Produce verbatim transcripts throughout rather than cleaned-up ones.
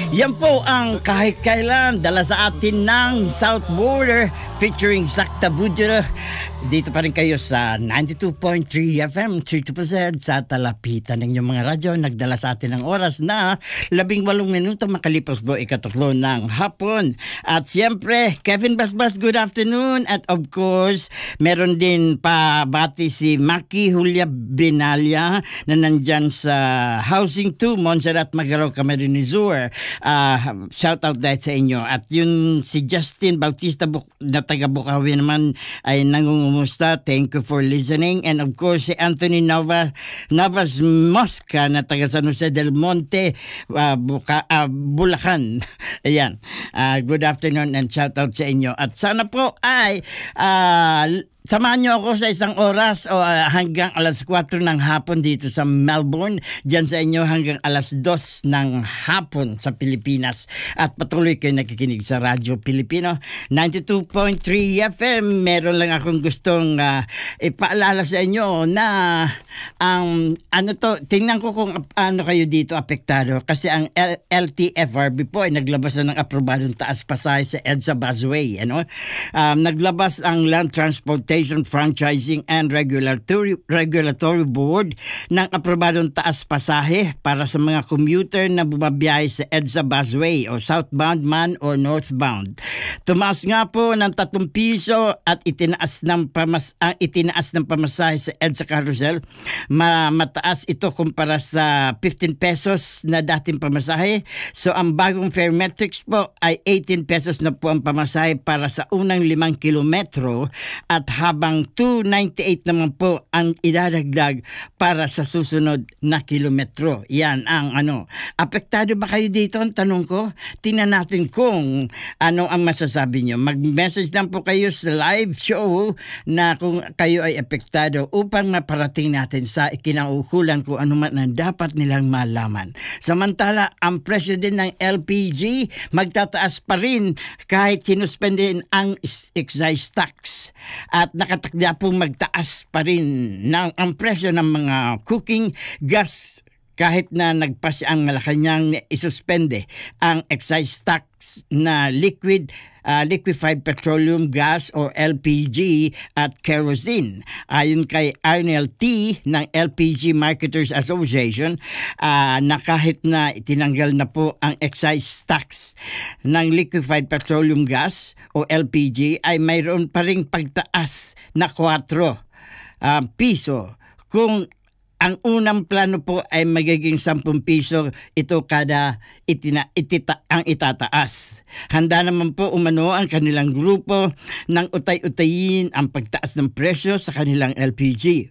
Yan po ang kahit kailan dala sa atin ng South Border featuring Zach Tabudjero. Dito pa rin kayo sa ninety-two point three F M, thirty percent sa talapitan ng inyong mga radyo. Nagdala sa atin ng oras na labing walong minuto makalipas po ikatatlo ng hapon. At siyempre, Kevin Basbas, good afternoon. At of course, meron din pa bati si Maki Julia Benalia na nandyan sa Housing two, Montserrat Magaraw, Camarines Sur. Uh, shout out dahil sa inyo. At yun si Justin Bautista na taga Bukawi naman ay nangungumusta. Thank you for listening. And of course si Anthony Nava, Navas Mosca na taga San Jose del Monte, uh, Buka, uh, Bulacan. Ayan. Uh, good afternoon and shout out sa inyo. At sana po ay uh, samahan niyo ako sa isang oras o uh, hanggang alas kwatro ng hapon dito sa Melbourne. Diyan sa inyo hanggang alas dos ng hapon sa Pilipinas. At patuloy kayo nakikinig sa Radyo Pilipino ninety-two point three F M. Meron lang akong gustong uh, ipaalala sa inyo na ang um, ano to, tingnan ko kung ano kayo dito apektado. Kasi ang L T F R B po ay naglabas na ng aprobadong taas pasahe sa EDSA Busway. Ano? Um, naglabas ang Land Transportation Franchising and Regulatory Regulatory Board ng aprobadong taas pasahe para sa mga commuter na bumabiyahe sa EDSA Busway o southbound man o northbound. Tumaas nga po ng tatlong piso at itinaas ng pamas ang itinaas ng pamasahe sa EDSA Carousel. Ma mataas ito kumpara sa fifteen pesos na dating pamasahe. So ang bagong fare metrics po ay eighteen pesos na po ang pamasahe para sa unang limang kilometro at habang two ninety-eight naman po ang idadagdag para sa susunod na kilometro. Yan ang ano. Apektado ba kayo dito? Ang tanong ko. Tingnan natin kung ano ang masasabi nyo. Mag-message lang po kayo sa live show na kung kayo ay apektado upang maparating natin sa ikinaukulan kung ano man ang dapat nilang malaman. Samantala, ang presyo din ng L P G magtataas pa rin kahit sinuspendin ang excise tax. At nakatakda pong magtaas pa rin ng ang presyo ng mga cooking gas kahit na nagpasya ang Malacanang isuspende ang excise tax na liquid uh, liquefied petroleum gas o L P G at kerosene. Ayon kay Arnel T ng L P G Marketers Association, uh, na kahit na itinanggal na po ang excise tax ng liquefied petroleum gas o L P G ay mayroon pa ring pagtaas na four uh, piso kung ang unang plano po ay magiging ten piso ito kada itina, itita, ang itataas. Handa naman po umano ang kanilang grupo ng utay-utayin ang pagtaas ng presyo sa kanilang L P G.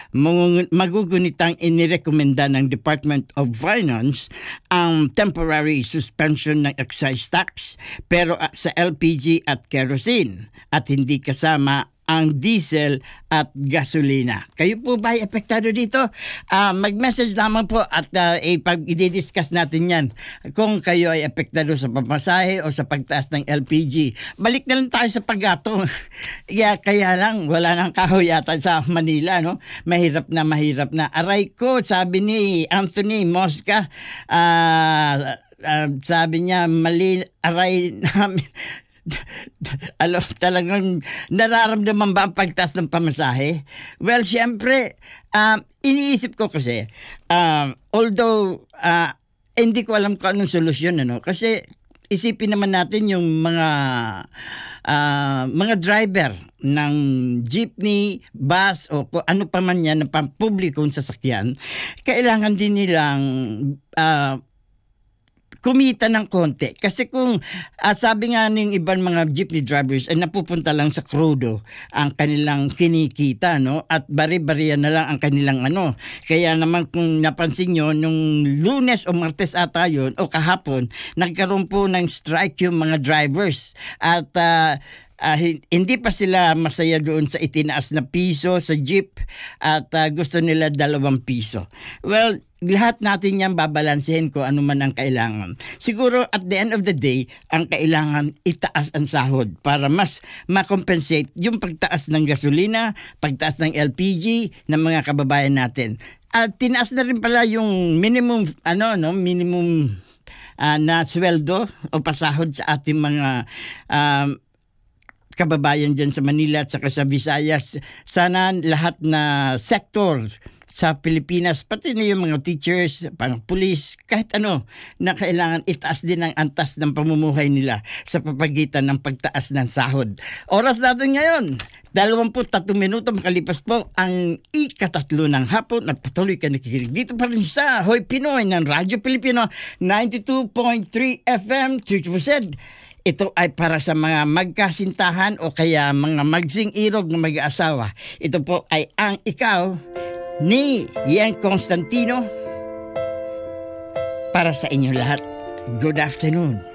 Magugunitang inirekomenda ng Department of Finance ang temporary suspension ng excise tax pero sa L P G at kerosene at hindi kasama ang diesel at gasolina. Kayo po ba ay apektado dito? Uh, mag-message lamang po at uh, ipag-i-discuss natin yan kung kayo ay apektado sa pamasahe o sa pagtaas ng L P G. Balik na lang tayo sa paggato. kaya, kaya lang, wala nang kahoy yata sa Manila, no? Mahirap na, mahirap na. Aray ko, sabi ni Anthony Mosca, uh, uh, sabi niya, mali, aray namin. Alam, talagang nararamdaman ba ang pagtaas ng pamasahe? Well, siyempre, um, iniisip ko kasi, um, although, uh, hindi ko alam kung anong solusyon, ano? Kasi, isipin naman natin yung mga, uh, mga driver ng jeepney, bus, o ano pa man yan, ng pampublikong sasakyan, kailangan din nilang, uh, kumita ng konti. Kasi kung uh, sabi nga ng ibang mga jeepney drivers ay napupunta lang sa krudo ang kanilang kinikita, no? At bari-bariya na lang ang kanilang ano. Kaya naman kung napansin nyo, nung Lunes o Martes ata yun, o kahapon, nagkaroon po ng strike yung mga drivers. At uh, Uh, hindi pa sila masaya doon sa itinaas na piso sa jeep at uh, gusto nila dalawang piso. Well, lahat natin yan babalansehin ko ano man ang kailangan. Siguro at the end of the day, ang kailangan itaas ang sahod para mas makompensate yung pagtaas ng gasolina, pagtaas ng L P G ng mga kababayan natin. At tinaas na rin pala yung minimum ano no minimum uh, na sweldo o pasahod sa ating mga um, kababayan dyan sa Manila at saka sa Visayas. Sana lahat na sektor sa Pilipinas, pati na yung mga teachers, pang pulis, kahit ano, na kailangan itaas din ang antas ng pamumuhay nila sa papagitan ng pagtaas ng sahod. Oras natin ngayon, dalawampu't tatlong minuto makalipas po ang ikatatlo ng hapon at patuloy ka nakikinig dito pa rin sa Hoy Pinoy ng Radyo Pilipino ninety-two point three F M, Triple Z. Ito ay para sa mga magkasintahan o kaya mga magsing-irog na mag-aasawa. Ito po ay Ang Ikaw ni Ian Constantino para sa inyo lahat. Good afternoon.